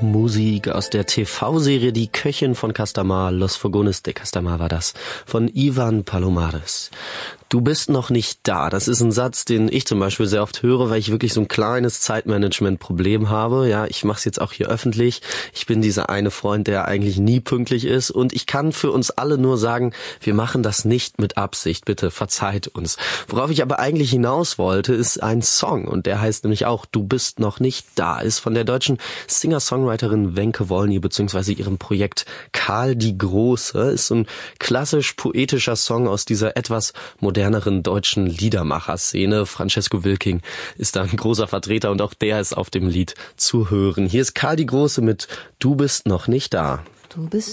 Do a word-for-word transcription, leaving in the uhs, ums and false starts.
Musik aus der T V-Serie Die Köchin von Castamar, Los Fogones de Castamar war das, von Ivan Palomares. Du bist noch nicht da. Das ist ein Satz, den ich zum Beispiel sehr oft höre, weil ich wirklich so ein kleines Zeitmanagement-Problem habe. Ja, ich mache es jetzt auch hier öffentlich. Ich bin dieser eine Freund, der eigentlich nie pünktlich ist. Und ich kann für uns alle nur sagen, wir machen das nicht mit Absicht. Bitte verzeiht uns. Worauf ich aber eigentlich hinaus wollte, ist ein Song. Und der heißt nämlich auch Du bist noch nicht da. Ist von der deutschen Singer-Songwriterin Wenke Wolny beziehungsweise ihrem Projekt Karl die Große. Ist so ein klassisch poetischer Song aus dieser etwas moderneren deutschen Liedermacher-Szene. Francesco Wilking ist da ein großer Vertreter und auch der ist auf dem Lied zu hören. Hier ist Karl die Große mit Du bist noch nicht da. Du bist